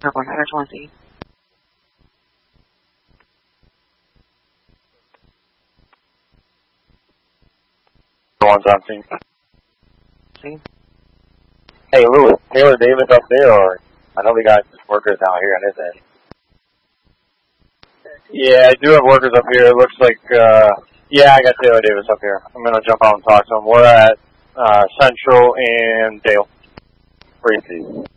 120. One's on scene. See? Hey, Lewis, Taylor Davis up there, or I know we got workers down here on this end. Yeah, I do have workers up here. It looks like, yeah, I got Taylor Davis up here. I'm going to jump out and talk to him. We're at Central and Dale. Pretty easy.